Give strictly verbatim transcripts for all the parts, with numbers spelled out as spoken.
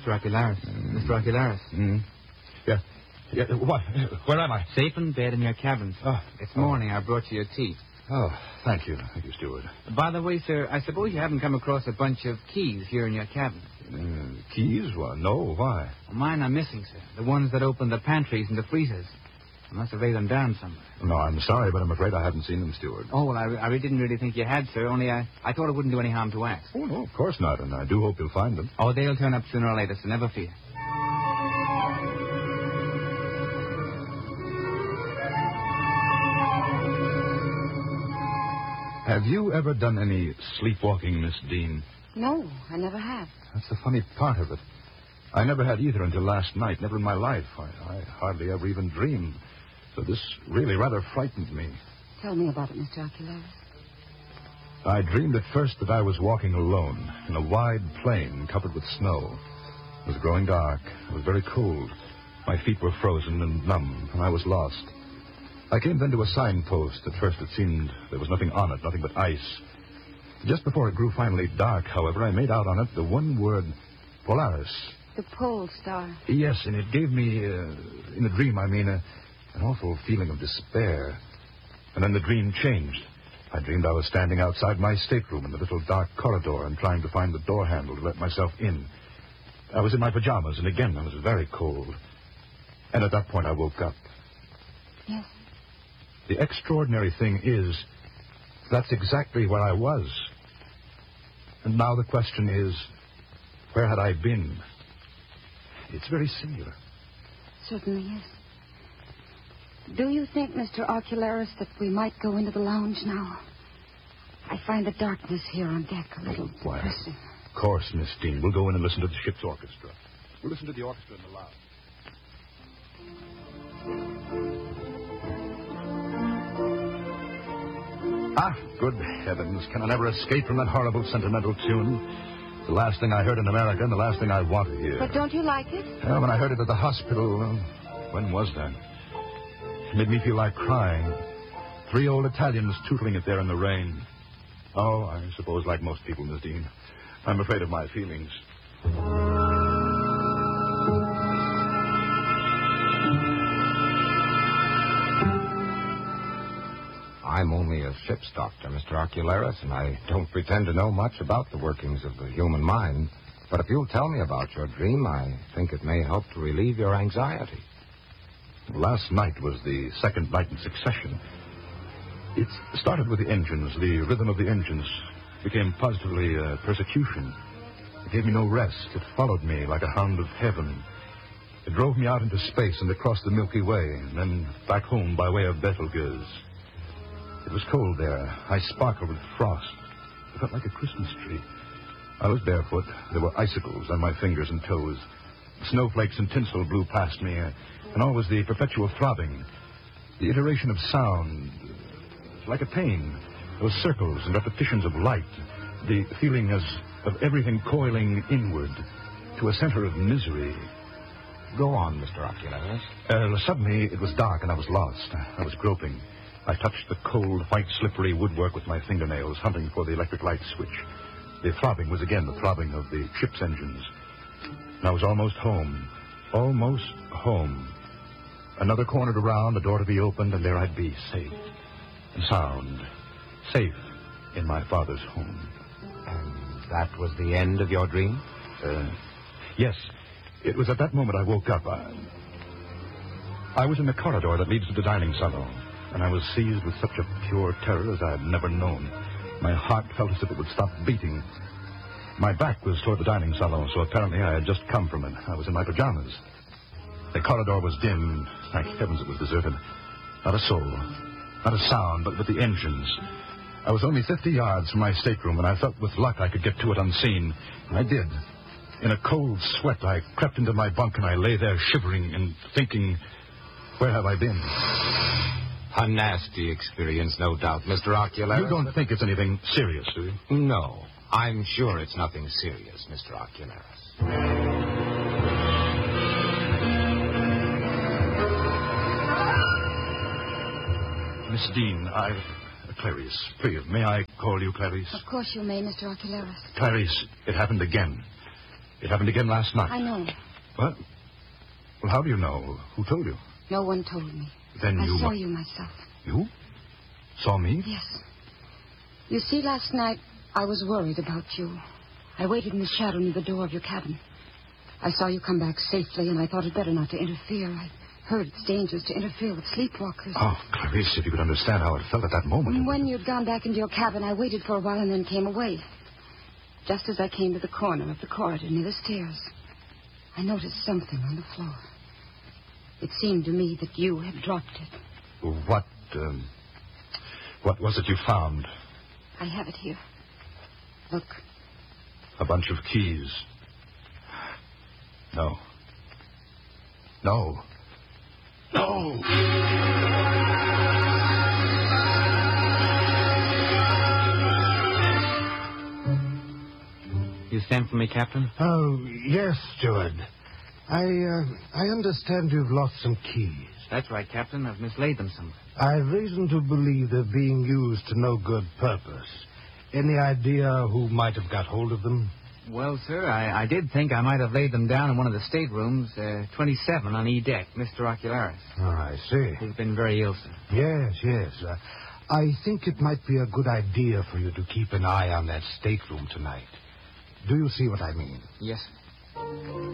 Mister Ocularis. Mm. Mister Ocularis. Mm. Yeah. Yeah. What? Where am I? Safe in bed in your cabin. Oh. This morning I brought you your tea. Oh, thank you. Thank you, Steward. By the way, sir, I suppose you haven't come across a bunch of keys here in your cabin. Uh, keys? Well, no. Why? Well, mine are missing, sir. The ones that open the pantries and the freezers. I must have laid them down somewhere. No, I'm sorry, but I'm afraid I haven't seen them, Steward. Oh, well, I, I really didn't really think you had, sir. Only I, I thought it wouldn't do any harm to ask. Oh, no, of course not, and I do hope you'll find them. Oh, they'll turn up sooner or later, so never fear. Have you ever done any sleepwalking, Miss Dean? No, I never have. That's the funny part of it. I never had either until last night, never in my life. I, I hardly ever even dreamed. So this really rather frightened me. Tell me about it, Mister Ocularis. I dreamed at first that I was walking alone in a wide plain covered with snow. It was growing dark. It was very cold. My feet were frozen and numb, and I was lost. I came then to a signpost. At first it seemed there was nothing on it, nothing but ice. Just before it grew finally dark, however, I made out on it the one word, Polaris. The pole star. Yes, and it gave me, uh, in the dream, I mean, uh, an awful feeling of despair. And then the dream changed. I dreamed I was standing outside my stateroom in the little dark corridor and trying to find the door handle to let myself in. I was in my pajamas, and again I was very cold. And at that point I woke up. Yes. The extraordinary thing is, that's exactly where I was. And now the question is, where had I been? It's very singular. Certainly is. Do you think, Mister Ocularis, that we might go into the lounge now? I find the darkness here on deck a little oh, why, depressing. Of course, Miss Dean. We'll go in and listen to the ship's orchestra. We'll listen to the orchestra in the lounge. Ah, good heavens. Can I never escape from that horrible sentimental tune? The last thing I heard in America and the last thing I want to hear. But don't you like it? Well, when I heard it at the hospital, well, when was that? It made me feel like crying. Three old Italians tootling it there in the rain. Oh, I suppose like most people, Miss Dean, I'm afraid of my feelings. I'm only a ship's doctor, Mister Ocularis, and I don't pretend to know much about the workings of the human mind. But if you'll tell me about your dream, I think it may help to relieve your anxiety. Last night was the second night in succession. It started with the engines. The rhythm of the engines became positively a persecution. It gave me no rest. It followed me like a hound of heaven. It drove me out into space and across the Milky Way, and then back home by way of Betelgeuse. It was cold there. I sparkled with frost. I felt like a Christmas tree. I was barefoot. There were icicles on my fingers and toes. Snowflakes and tinsel blew past me, uh, and always the perpetual throbbing. The iteration of sound, uh, like a pain. Those circles and repetitions of light. The feeling as of everything coiling inward to a center of misery. Go on, Mister Ocularis. Uh, suddenly it was dark and I was lost. I was groping. I touched the cold, white, slippery woodwork with my fingernails, hunting for the electric light switch. The throbbing was again the throbbing of the ship's engines. And I was almost home. Almost home. Another corner to round, a door to be opened, and there I'd be, safe and sound. Safe in my father's home. And that was the end of your dream? Uh, yes. It was at that moment I woke up. I, I was in the corridor that leads to the dining salon, and I was seized with such a pure terror as I had never known. My heart felt as if it would stop beating. My back was toward the dining salon, so apparently I had just come from it. I was in my pajamas. The corridor was dim. Thank heavens it was deserted. Not a soul. Not a sound, but with the engines. I was only fifty yards from my stateroom, and I felt with luck I could get to it unseen. And I did. In a cold sweat, I crept into my bunk, and I lay there shivering and thinking, where have I been? A nasty experience, no doubt, Mister Ocularis. You don't think it's anything serious, do you? No. I'm sure it's nothing serious, Mister Ocularis. Miss Dean, I... Uh, Clarice, please, may I call you Clarice? Of course you may, Mister Ocularis. Clarice, it happened again. It happened again last night. I know. What? Well, how do you know? Who told you? No one told me. Then I you... saw you myself. You? Saw me? Yes. You see, last night I was worried about you. I waited in the shadow near the door of your cabin. I saw you come back safely, and I thought it better not to interfere. I heard it's dangerous to interfere with sleepwalkers. Oh, Clarice, if you could understand how it felt at that moment. And when you'd gone back into your cabin, I waited for a while and then came away. Just as I came to the corner of the corridor near the stairs, I noticed something on the floor. It seemed to me that you had dropped it. What, um, what was it you found? I have it here. Look. A bunch of keys. No. No. No! You sent for me, Captain? Oh, yes, Steward. I, uh, I understand you've lost some keys. That's right, Captain. I've mislaid them somewhere. I've reason to believe they're being used to no good purpose. Any idea who might have got hold of them? Well, sir, I, I did think I might have laid them down in one of the staterooms, uh, twenty-seven on E deck, Mister Ocularis. Oh, I see. He's been very ill, sir. Yes, yes. Uh, I think it might be a good idea for you to keep an eye on that stateroom tonight. Do you see what I mean? Yes, sir.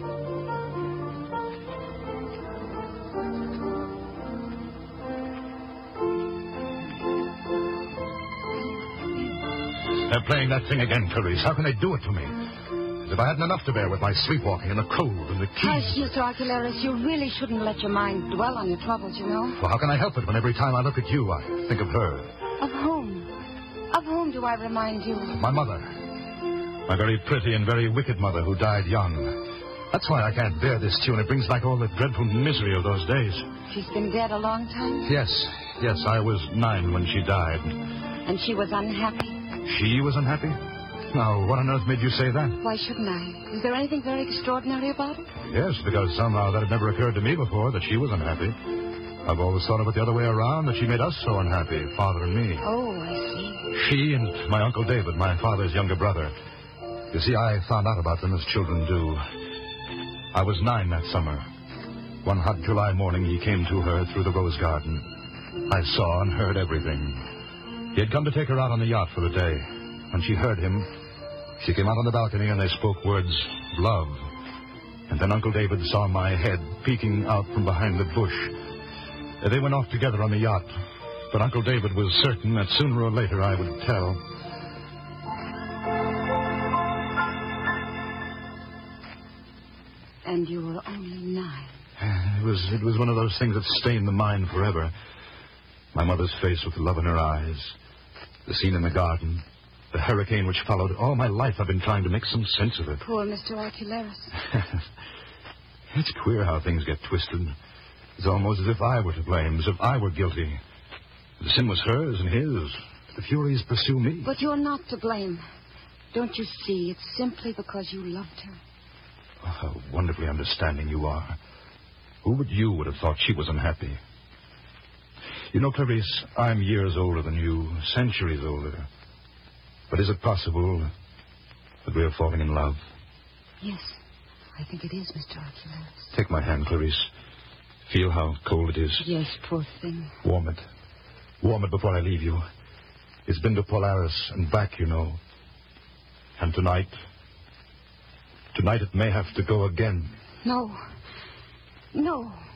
They're playing that thing again, Clarice. How can they do it to me? As if I hadn't enough to bear with my sleepwalking and the cold and the keys. Hush, Mister Ocularis. You really shouldn't let your mind dwell on your troubles, you know. Well, how can I help it when every time I look at you, I think of her? Of whom? Of whom do I remind you? My mother. My very pretty and very wicked mother who died young. That's why I can't bear this tune. It brings back all the dreadful misery of those days. She's been dead a long time? Yes, yes, I was nine when she died. And she was unhappy? She was unhappy? Now, what on earth made you say that? Why shouldn't I? Is there anything very extraordinary about it? Yes, because somehow that had never occurred to me before, that she was unhappy. I've always thought of it the other way around, that she made us so unhappy, Father and me. Oh, I see. She and my Uncle David, my father's younger brother. You see, I found out about them as children do. I was nine that summer. One hot July morning, he came to her through the rose garden. I saw and heard everything. He had come to take her out on the yacht for the day. When she heard him, she came out on the balcony and they spoke words of love. And then Uncle David saw my head peeking out from behind the bush. They went off together on the yacht. But Uncle David was certain that sooner or later I would tell. And you were only nine. It was, it was one of those things that stained the mind forever. My mother's face with love in her eyes. The scene in the garden. The hurricane which followed. All my life I've been trying to make some sense of it. Poor Mister Ocularis. It's queer how things get twisted. It's almost as if I were to blame, as if I were guilty. The sin was hers and his. The Furies pursue me. But you're not to blame. Don't you see? It's simply because you loved her. Oh, how wonderfully understanding you are. Who but you would have thought she was unhappy? You know, Clarice, I'm years older than you, centuries older. But is it possible that we are falling in love? Yes, I think it is, Mister Ocularis. Take my hand, Clarice. Feel how cold it is. Yes, poor thing. Warm it. Warm it before I leave you. It's been to Polaris and back, you know. And tonight... Tonight it may have to go again. No. No.